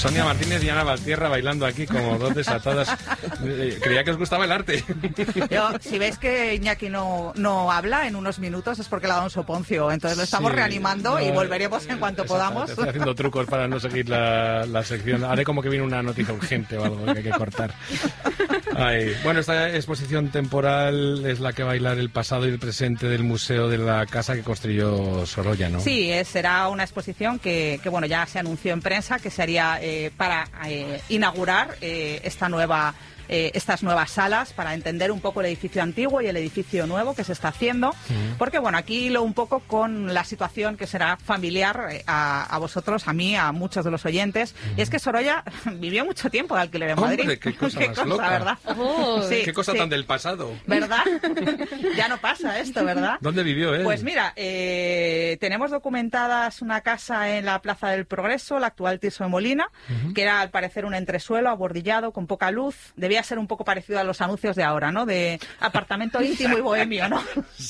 Sonia Martínez y Ana Valtierra bailando aquí como dos desatadas. Creía que os gustaba el arte. Si veis que Iñaki no habla en unos minutos es porque le ha dado un soponcio. Entonces lo estamos reanimando y volveremos en cuanto podamos. Estoy haciendo trucos para no seguir la sección. Haré como que viene una noticia urgente o algo que hay que cortar. Ay. Bueno, esta exposición temporal es la que va a bailar el pasado y el presente del museo de la casa que construyó Sorolla, ¿no? Sí, será una exposición que bueno, ya se anunció en prensa que se haría para inaugurar estas nuevas salas, para entender un poco el edificio antiguo y el edificio nuevo que se está haciendo, porque bueno, aquí lo un poco con la situación que será familiar a vosotros, a mí, a muchos de los oyentes, y es que Sorolla vivió mucho tiempo de alquiler en Madrid. ¡Hombre, qué cosa más loca! ¿Verdad? Sí, qué cosa tan del pasado. ¿Verdad? Ya no pasa esto, ¿verdad? ¿Dónde vivió él? Pues mira, tenemos documentadas una casa en la Plaza del Progreso, la actual Tirso de Molina, que era al parecer un entresuelo abordillado, con poca luz. Debía ser un poco parecido a los anuncios de ahora, ¿no? De apartamento íntimo y bohemio, ¿no?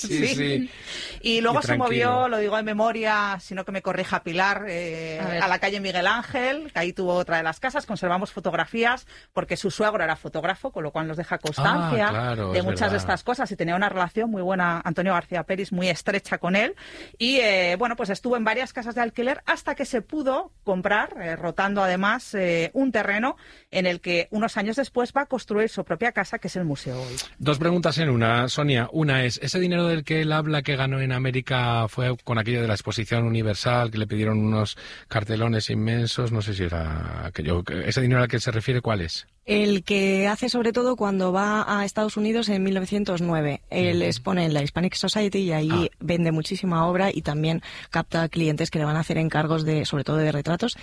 Sí. Y luego se movió, lo digo de memoria, sino que me corrija Pilar, a la calle Miguel Ángel, que ahí tuvo otra de las casas. Conservamos fotografías porque su suegro era fotógrafo, con lo cual nos deja constancia de muchas de estas cosas, y tenía una relación muy buena, Antonio García Peris, muy estrecha con él. Y bueno, pues estuvo en varias casas de alquiler hasta que se pudo comprar, rotando además, un terreno en el que unos años después va a construir su propia casa, que es el museo hoy. Dos preguntas en una, Sonia. Una es, ¿ese dinero del que él habla que ganó en América fue con aquello de la Exposición Universal, que le pidieron unos cartelones inmensos? No sé si era aquello. ¿Ese dinero al que se refiere cuál es? El que hace sobre todo cuando va a Estados Unidos en 1909. Él expone en la Hispanic Society y ahí vende muchísima obra y también capta clientes que le van a hacer encargos sobre todo de retratos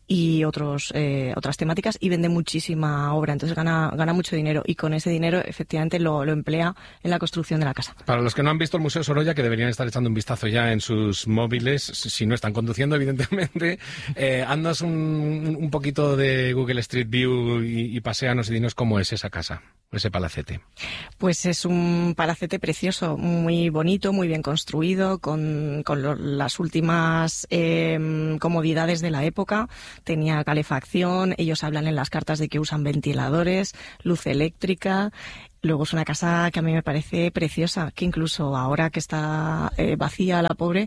y otras temáticas, y vende muchísima obra. Entonces gana mucho dinero, y con ese dinero efectivamente lo emplea en la construcción de la casa. Para los que no han visto el Museo Sorolla, que deberían estar echando un vistazo ya en sus móviles, si no están conduciendo, evidentemente, haznos un poquito de Google Street View y paséanos y dinos cómo es esa casa, ese palacete. Pues es un palacete precioso, muy bonito, muy bien construido, con las últimas comodidades de la época. Tenía calefacción, ellos hablan en las cartas de que usan ventiladores, luz eléctrica. Luego es una casa que a mí me parece preciosa, que incluso ahora que está vacía la pobre,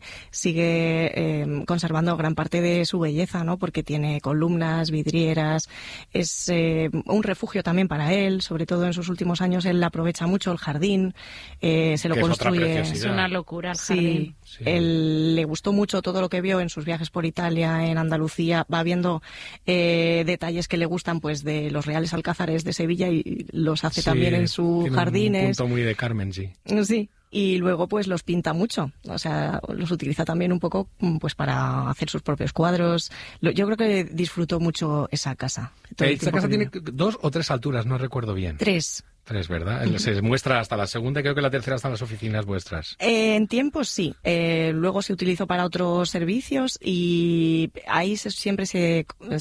sigue conservando gran parte de su belleza, ¿no? Porque tiene columnas, vidrieras, es un refugio también para él, sobre todo en sus últimos años él aprovecha mucho el jardín, se lo construye. Es una locura el jardín. Sí. Él le gustó mucho todo lo que vio en sus viajes por Italia, en Andalucía, va viendo detalles que le gustan, pues, de los Reales Alcázares de Sevilla, y los hace también en sus jardines. Un punto muy de Carmen, sí. Sí. Y luego pues los pinta mucho, o sea, los utiliza también un poco pues para hacer sus propios cuadros. Yo creo que disfrutó mucho esa casa. Esa casa tiene 2 o 3 alturas, no recuerdo bien. 3. 3, ¿verdad? Se muestra hasta la segunda y creo que la tercera están las oficinas vuestras. En tiempos sí. Luego se utilizó para otros servicios y ahí siempre se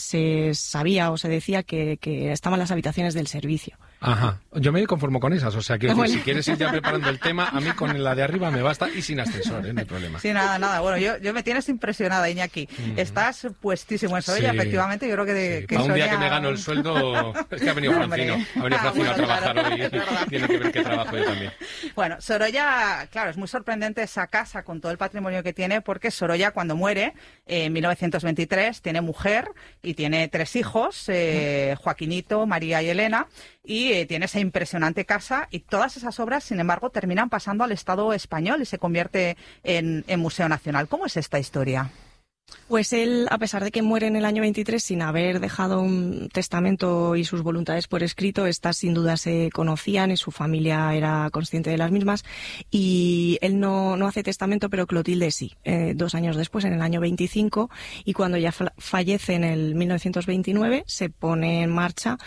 sabía o se decía que estaban las habitaciones del servicio. Ajá. Yo me conformo con esas, o sea, que si quieres ir ya preparando el tema, a mí con la de arriba me basta y sin ascensor, no hay problema. Sí, nada. Bueno, yo me tienes impresionada, Iñaki. Estás puestísimo en Sorolla, efectivamente. Yo creo que para un Sonia... día que me gano el sueldo, es que ha venido Francino a trabajar hoy. Tiene que ver qué trabajo yo también. Bueno, Sorolla, claro, es muy sorprendente esa casa con todo el patrimonio que tiene, porque Sorolla, cuando muere en 1923, tiene mujer y tiene 3 hijos, Joaquinito, María y Elena, y tiene esa impresionante casa, y todas esas obras, sin embargo, terminan pasando al Estado español y se convierte en Museo Nacional. ¿Cómo es esta historia? Pues él, a pesar de que muere en el año 23 sin haber dejado un testamento y sus voluntades por escrito, estas sin duda se conocían y su familia era consciente de las mismas, y él no hace testamento, pero Clotilde sí, 2 años después, en el año 25, y cuando ya fallece en el 1929, se pone en marcha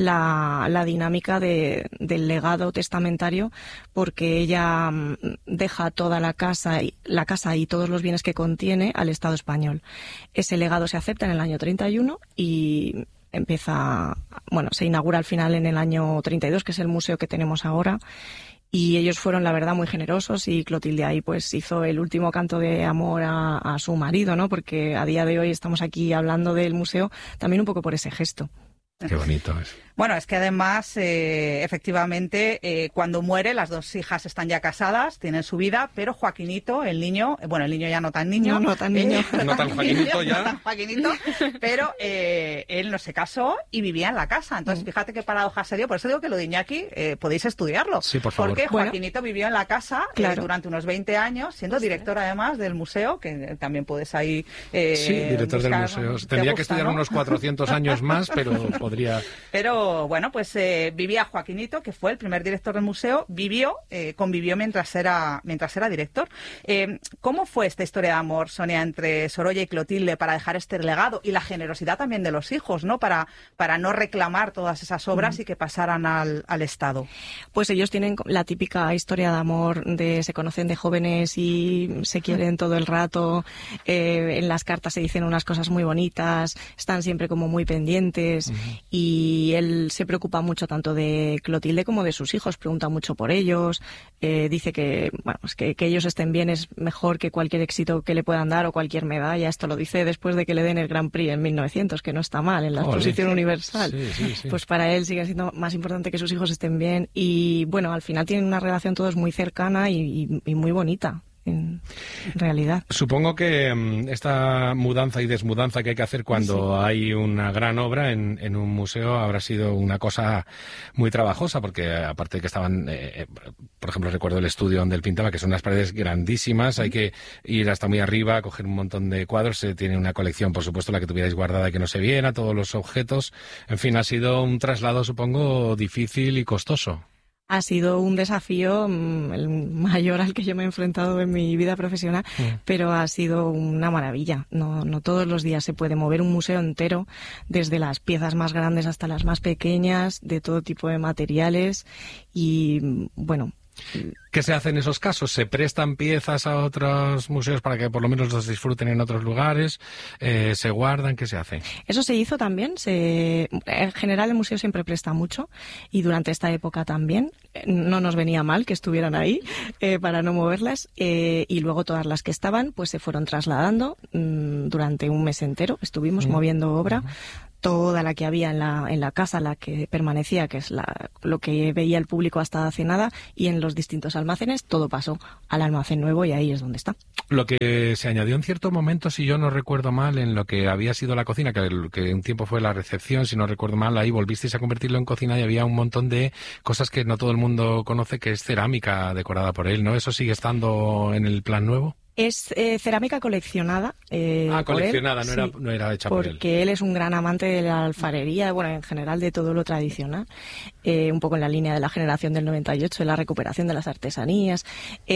la dinámica del legado testamentario, porque ella deja toda la casa y todos los bienes que contiene al Estado español. Ese legado se acepta en el año 31 y se inaugura al final en el año 32, que es el museo que tenemos ahora. Y ellos fueron, la verdad, muy generosos, y Clotilde ahí pues hizo el último canto de amor a su marido, ¿no? Porque a día de hoy estamos aquí hablando del museo también un poco por ese gesto. Qué bonito es. Bueno, es que además, efectivamente, cuando muere, las dos hijas están ya casadas, tienen su vida, pero Joaquinito, el niño, bueno, el niño ya no tan niño. No tan niño. No tan Joaquinito ya. No tan Joaquinito, pero él no se casó y vivía en la casa. Entonces, fíjate qué paradoja se dio. Por eso digo que lo de Iñaki podéis estudiarlo. Sí, por favor. Porque Joaquinito vivió en la casa durante unos 20 años, siendo director además del museo, que también puedes ahí sí, director del museo. Tendría que estudiar unos 400 años más, pero podría... Pero bueno, pues vivía Joaquinito, que fue el primer director del museo, convivió mientras era director. ¿Cómo fue esta historia de amor, Sonia, entre Sorolla y Clotilde para dejar este legado, y la generosidad también de los hijos, ¿no? Para no reclamar todas esas obras y que pasaran al Estado? Pues ellos tienen la típica historia de amor, se conocen de jóvenes y se quieren todo el rato, en las cartas se dicen unas cosas muy bonitas, están siempre como muy pendientes, y él se preocupa mucho tanto de Clotilde como de sus hijos, pregunta mucho por ellos, dice que, bueno, pues que ellos estén bien es mejor que cualquier éxito que le puedan dar o cualquier medalla. Esto lo dice después de que le den el Grand Prix en 1900, que no está mal, en la exposición universal. Sí. Pues para él sigue siendo más importante que sus hijos estén bien, y bueno, al final tienen una relación todos muy cercana y muy bonita. En realidad. Supongo que esta mudanza y desmudanza que hay que hacer cuando hay una gran obra en un museo habrá sido una cosa muy trabajosa, porque aparte de que estaban, por ejemplo, recuerdo el estudio donde él pintaba, que son unas paredes grandísimas, hay que ir hasta muy arriba, coger un montón de cuadros, tiene una colección, por supuesto, la que tuvierais guardada que no se viera, todos los objetos, en fin, ha sido un traslado, supongo, difícil y costoso. Ha sido un desafío, el mayor al que yo me he enfrentado en mi vida profesional, pero ha sido una maravilla. No todos los días se puede mover un museo entero, desde las piezas más grandes hasta las más pequeñas, de todo tipo de materiales, y bueno... ¿Qué se hace en esos casos? ¿Se prestan piezas a otros museos para que por lo menos los disfruten en otros lugares? ¿Se guardan? ¿Qué se hace? Eso se hizo también. En general el museo siempre presta mucho, y durante esta época también. No nos venía mal que estuvieran ahí para no moverlas, y luego todas las que estaban pues se fueron trasladando durante un mes entero. Estuvimos moviendo obra. Toda la que había en la casa, la que permanecía, que es lo que veía el público hasta hace nada, y en los distintos almacenes, todo pasó al almacén nuevo, y ahí es donde está. Lo que se añadió en cierto momento, si yo no recuerdo mal, en lo que había sido la cocina, que un tiempo fue la recepción, si no recuerdo mal, ahí volvisteis a convertirlo en cocina, y había un montón de cosas que no todo el mundo conoce, que es cerámica decorada por él, ¿no? ¿Eso sigue estando en el plan nuevo? Es cerámica coleccionada. Coleccionada, por él, no era hecha por él. Porque él es un gran amante de la alfarería, bueno, en general de todo lo tradicional, un poco en la línea de la generación del 98, de la recuperación de las artesanías,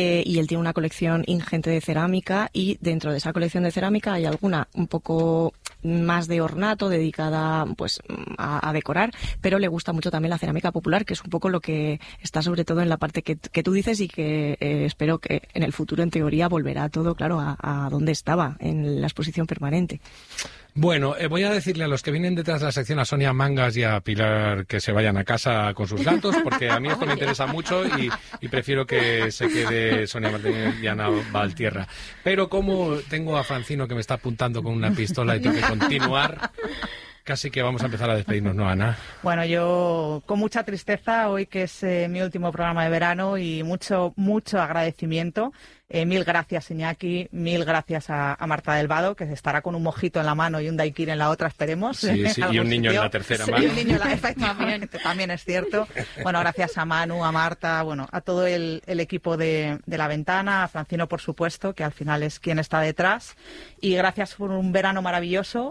y él tiene una colección ingente de cerámica, y dentro de esa colección de cerámica hay alguna un poco más de ornato, dedicada pues a decorar, pero le gusta mucho también la cerámica popular, que es un poco lo que está sobre todo en la parte que tú dices, y que espero que en el futuro, en teoría, volverá todo, claro, a donde estaba, en la exposición permanente. Bueno, voy a decirle a los que vienen detrás de la sección, a Sonia Mangas y a Pilar, que se vayan a casa con sus gatos, porque a mí esto me interesa mucho y prefiero que se quede Sonia Martínez y Ana Valtierra. Pero como tengo a Francino que me está apuntando con una pistola y tengo que continuar... Casi que vamos a empezar a despedirnos, ¿no, Ana? Bueno, yo con mucha tristeza, hoy que es mi último programa de verano, y mucho agradecimiento. Mil gracias, Iñaki, mil gracias a Marta del Vado, que estará con un mojito en la mano y un daiquiri en la otra, esperemos. Sí, y un niño en la tercera mano. Y un niño efectivamente, también es cierto. Bueno, gracias a Manu, a Marta, bueno, a todo el equipo de La Ventana, a Francino, por supuesto, que al final es quien está detrás. Y gracias por un verano maravilloso.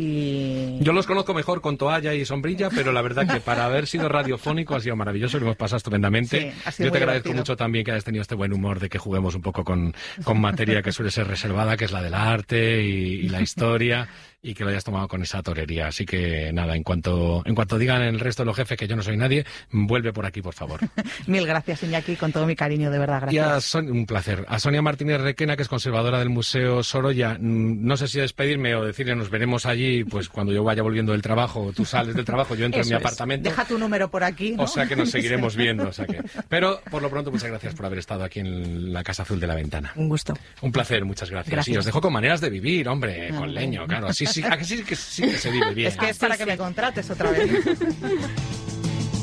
Yo los conozco mejor con toalla y sombrilla, pero la verdad que para haber sido radiofónico ha sido maravilloso, lo hemos pasado estupendamente. Sí, yo te agradezco mucho también que hayas tenido este buen humor de que juguemos un poco con materia que suele ser reservada, que es la del arte y la historia. y que lo hayas tomado con esa torería. Así que nada, en cuanto digan el resto de los jefes que yo no soy nadie, vuelve por aquí, por favor. Mil gracias, Iñaki, con todo mi cariño, de verdad, gracias. Un placer. A Sonia Martínez Requena, que es conservadora del Museo Sorolla, no sé si despedirme o decirle nos veremos allí, pues cuando yo vaya volviendo del trabajo, tú sales del trabajo, yo entro en mi apartamento. Deja tu número por aquí, ¿no? O sea que nos seguiremos viendo. Pero por lo pronto, muchas gracias por haber estado aquí en la Casa Azul de la Ventana. Un gusto. Un placer, muchas gracias. Y os dejo con maneras de vivir, hombre, con leño, claro. Sí que se vive bien. Es que es para que me contrates otra vez.